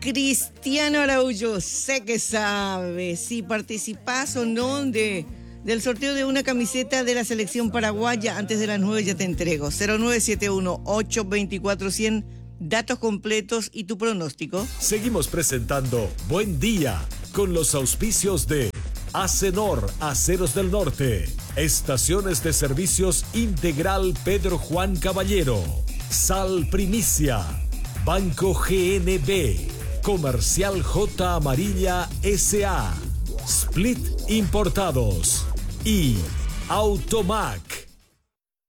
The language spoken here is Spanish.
Cristiano Araújo, sé que sabe si participás o no del sorteo de una camiseta de la selección paraguaya. Antes de las 9 ya te entrego. 0971-824-100, datos completos y tu pronóstico. Seguimos presentando Buen Día con los auspicios de Acenor, Aceros del Norte, Estaciones de Servicios Integral Pedro Juan Caballero, Sal Primicia, Banco GNB, Comercial J Amarilla S.A., Split Importados y Automac.